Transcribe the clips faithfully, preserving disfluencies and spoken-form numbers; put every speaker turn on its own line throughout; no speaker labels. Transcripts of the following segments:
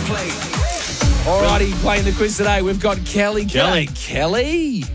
Alrighty, playing the quiz today, we've got Kelly.
Kelly.
Kelly.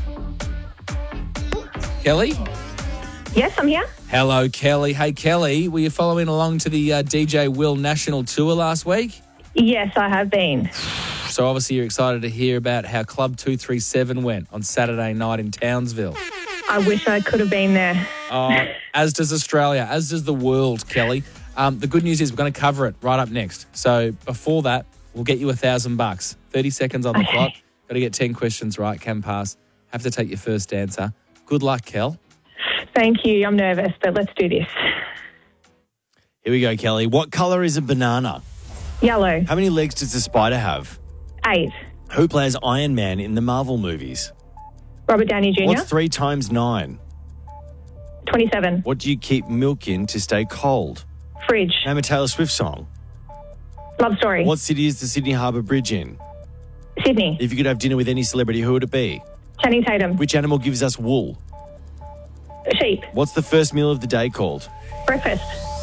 Kelly?
Yes, I'm here.
Hello, Kelly. Hey, Kelly, were you following along to the uh, D J Will National Tour last week?
Yes, I have been.
So obviously you're excited to hear about how Club two three seven went on Saturday night in Townsville.
I wish I could have been there.
Uh, as does Australia, as does the world, Kelly. Um, the good news is we're going to cover it right up next. So before that, we'll get you a thousand bucks. thirty seconds on the
Okay.
clock. Got to get ten questions right, can pass. Have to take your first answer. Good luck, Kel.
Thank you. I'm nervous, but let's do this.
Here we go, Kelly. What colour is a banana?
Yellow.
How many legs does a spider have?
Eight.
Who plays Iron Man in the Marvel movies?
Robert Downey Junior
What's three times nine?
twenty-seven.
What do you keep milk in to stay cold?
Fridge.
Name a Taylor Swift song.
Love Story.
What city is the Sydney Harbour Bridge in?
Sydney.
If you could have dinner with any celebrity, who would it be?
Channing Tatum.
Which animal gives us wool?
Sheep.
What's the first meal of the day called?
Breakfast.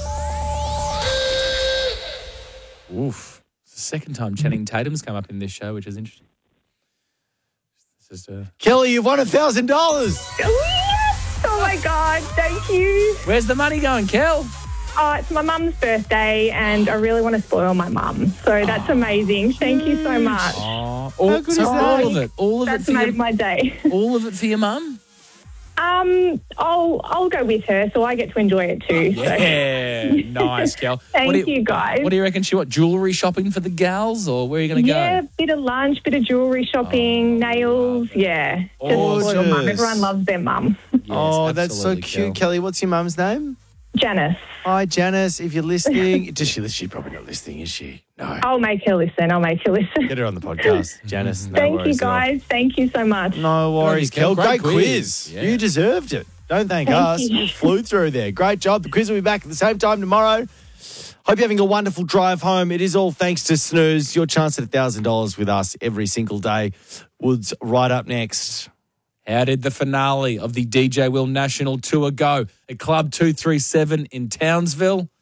Oof. It's the second time Channing Tatum's come up in this show, which is interesting. This is, uh...
Kelly, you've won a thousand dollars.
Yes! Oh, my God. Thank you.
Where's the money going, Kel?
Oh, it's my mum's birthday, and I really want to spoil my mum. So that's amazing. Thank you so much.
Oh, all,
How good
so
is that?
all of it. All of
That's
it for
made
your,
my day.
all of it for your mum?
Um, I'll I'll go with her, so I get to enjoy it too. So.
Yeah, nice, Kel.
Thank
what do
you, guys.
What do you reckon she what? Jewellery shopping for the gals, or where are you going to
Yeah,
go?
bit of lunch, bit of jewellery shopping, nails. Yeah, just
Gorgeous.
spoil mum. Everyone loves their mum.
Yes,
oh, that's so
absolutely,
cute,
Kel.
Kelly. What's your mum's name?
Janice,
Hi, Janice. If you're listening, does she? She's probably not listening, is she? No.
I'll make her listen. I'll make her listen.
Get her on the podcast, Janice. No
Thank you,
worries at all.
guys. Thank you so much.
No worries,
Good on you,
Kel.
Kel.
Great,
Great
quiz.
quiz. Yeah.
You deserved it. Don't thank,
Thank
us.
you.
You flew through there. Great job. The quiz will be back at the same time tomorrow. Hope you're having a wonderful drive home. It is all thanks to Snooze. Your chance at one thousand dollars with us every single day. Woods right up next.
How did the finale of the D J Will National Tour go at Club two three seven in Townsville?